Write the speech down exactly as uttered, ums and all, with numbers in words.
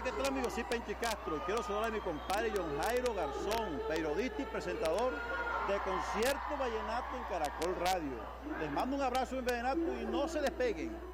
Hey, ¿qué tal, amigos? Soy Penchi Castro y quiero saludar a mi compadre John Jairo Garzón, periodista y presentador de Concierto Vallenato en Caracol Radio. Les mando un abrazo en Vallenato y no se despeguen.